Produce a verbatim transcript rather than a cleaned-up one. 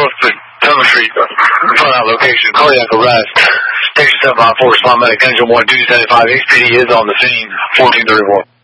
north of Summer Street, front out location, cardiac arrest. Station seven five four, respond medic, engine one two seven five, H P D is on the scene, fourteen thirty-four.